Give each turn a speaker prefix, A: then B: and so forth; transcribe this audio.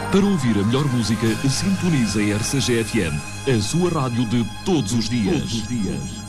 A: Para ouvir a melhor música, sintonize a RCG FM, a sua rádio de todos os dias.